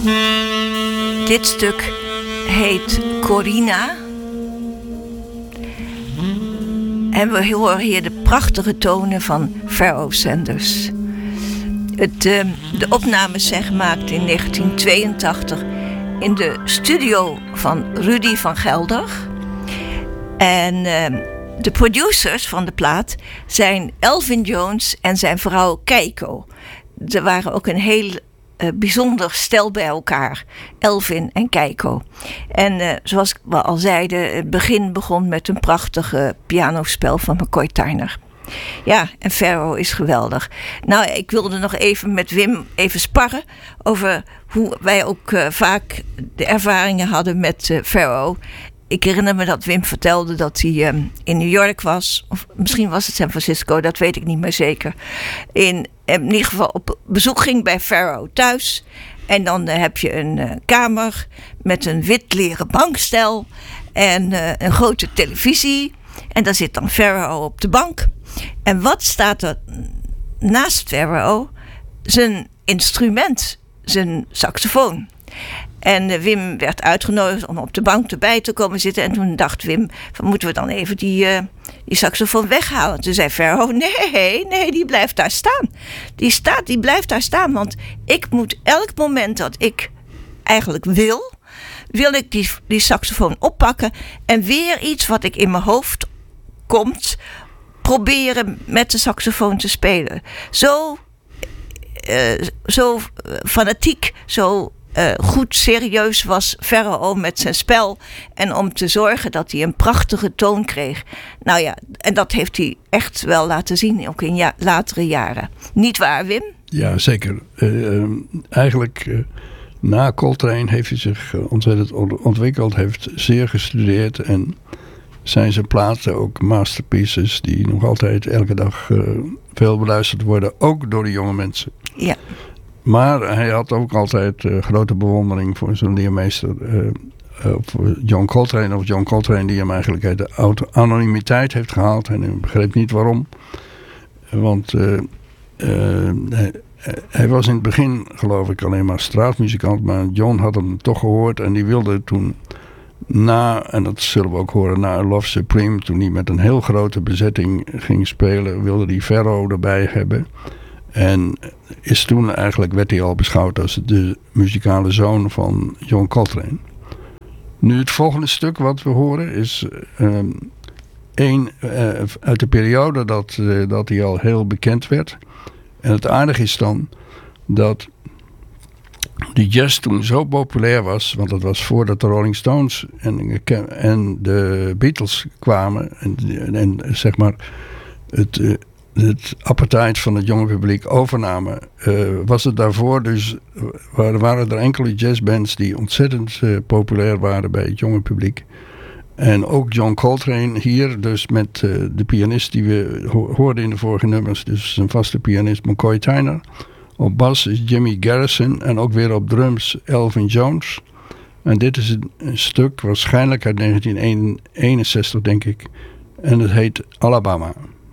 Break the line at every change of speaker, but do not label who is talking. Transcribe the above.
Dit stuk heet Corina. En we horen hier de prachtige tonen van Pharoah Sanders. De opnames zijn gemaakt in 1982 in de studio van Rudy van Gelder. En de producers van de plaat zijn Elvin Jones en zijn vrouw Keiko. Ze waren ook een heel bijzonder stel bij elkaar, Elvin en Keiko. En zoals we al zeiden, het begin begon met een prachtige pianospel van McCoy Tyner. Ja, en Pharoah is geweldig. Nou, ik wilde nog even met Wim sparren over hoe wij ook vaak de ervaringen hadden met Pharoah. Ik herinner me dat Wim vertelde dat hij in New York was. Of misschien was het San Francisco, dat weet ik niet meer zeker. In ieder geval op bezoek ging bij Pharoah thuis. En dan heb je een kamer met een wit leren bankstel. En een grote televisie. En daar zit dan Pharoah op de bank. En wat staat er naast Pharoah? Zijn instrument, zijn saxofoon. En Wim werd uitgenodigd om op de bank erbij te komen zitten. En toen dacht Wim, van, moeten we dan even die saxofoon weghalen? Toen zei Pharoah, nee, die blijft daar staan. Die blijft daar staan. Want ik moet elk moment dat ik eigenlijk wil ik die saxofoon oppakken. En weer iets wat ik in mijn hoofd komt, proberen met de saxofoon te spelen. Zo fanatiek, zo goed serieus was Pharoah met zijn spel. En om te zorgen dat hij een prachtige toon kreeg. Nou ja, en dat heeft hij echt wel laten zien, ook in latere jaren. Niet waar, Wim?
Ja, zeker. Eigenlijk na Coltrane heeft hij zich ontzettend ontwikkeld. Heeft zeer gestudeerd en zijn zijn platen ook masterpieces die nog altijd elke dag veel beluisterd worden. Ook door de jonge mensen.
Ja.
Maar hij had ook altijd grote bewondering voor zijn leermeester John Coltrane. Of John Coltrane die hem eigenlijk uit de anonimiteit heeft gehaald. En hij begreep niet waarom. Want hij was in het begin geloof ik alleen maar straatmuzikant. Maar John had hem toch gehoord. En die wilde toen en dat zullen we ook horen, na Love Supreme. Toen hij met een heel grote bezetting ging spelen. Wilde hij Pharoah erbij hebben. En werd hij al beschouwd als de muzikale zoon van John Coltrane. Nu het volgende stuk wat we horen is uit de periode dat hij al heel bekend werd. En het aardige is dan dat die jazz toen zo populair was, want dat was voordat de Rolling Stones en de Beatles kwamen. En zeg maar het appetijt van het jonge publiek overnamen, was het daarvoor dus, waren er enkele jazzbands die ontzettend populair waren bij het jonge publiek. En ook John Coltrane hier, dus met de pianist die we hoorden in de vorige nummers, dus zijn vaste pianist McCoy Tyner. Op bas is Jimmy Garrison en ook weer op drums Elvin Jones. En dit is een stuk waarschijnlijk uit 1961 denk ik. En het heet Alabama.